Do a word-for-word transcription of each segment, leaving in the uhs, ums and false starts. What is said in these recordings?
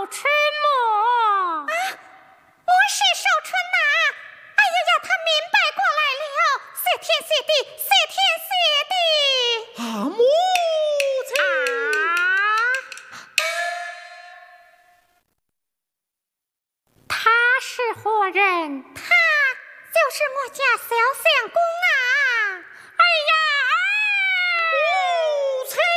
春么？ 啊，我是少春呐！哎呀呀，他明白过来了，谢天谢地，谢天谢地！ 啊，母亲！ 啊！他是何人？ 他就是我家小相公啊！ 哎呀！ 母亲！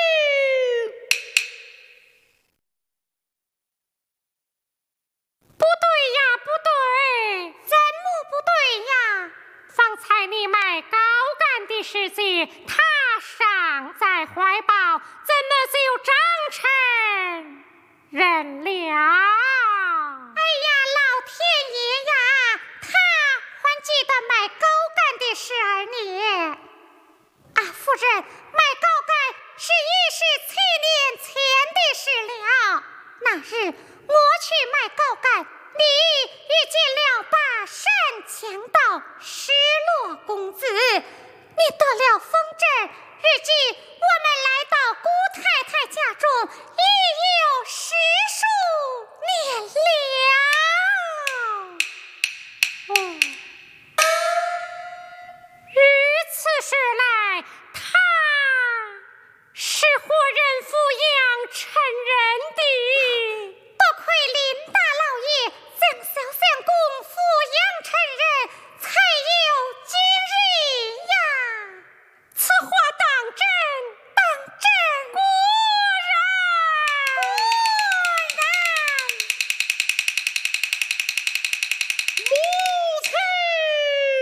不对呀，不对， 怎么不对呀？ 方才你卖高干的事情，他尚在怀抱，怎么就张成认了？ 哎呀，老天爷呀，他还记得卖高干的事儿呢。啊，夫人，卖高干是已是七年前的事了。那日我去卖高干，你遇见了把山强盗失落公子，你得了风疹，日记我们来到姑太太家中，已有十数年了。 嗯，如此说来，他是何